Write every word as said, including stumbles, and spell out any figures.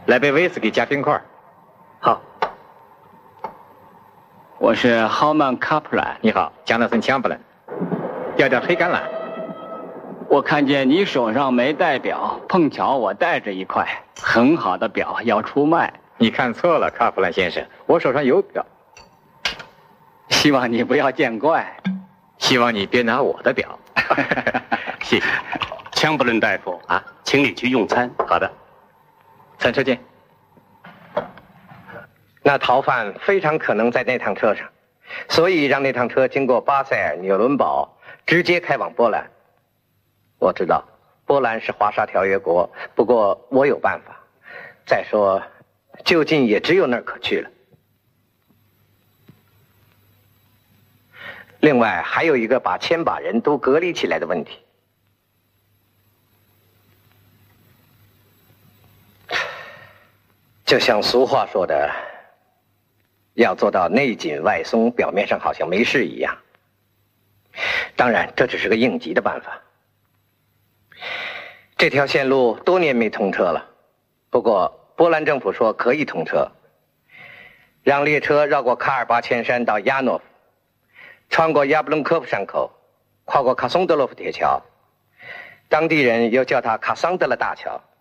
来杯威士忌加冰块。 好。 我是豪曼卡普兰。 你好，加纳森强布兰。要点黑橄榄。 我看见你手上没戴表，碰巧我带着一块很好的表要出卖。 你看错了，卡普兰先生，我手上有表。 希望你不要见怪。 希望你别拿我的表。谢谢。 枪布伦大夫啊， 请你去用餐。 好的，餐车见。 那逃犯非常可能在那趟车上，所以让那趟车经过巴塞尔、纽伦堡，直接开往波兰。我知道波兰是华沙条约国，不过我有办法。再说，就近也只有那儿可去了。另外还有一个把千把人都隔离起来的问题。就像俗话说的，要做到内紧外松，表面上好像没事一样。当然，这只是个应急的办法。这条线路多年没通车了，不过波兰政府说可以通车，让列车绕过卡尔巴阡山到亚诺夫，穿过亚布隆科夫山口，跨过卡松德洛夫铁桥，当地人又叫它卡桑德勒大桥。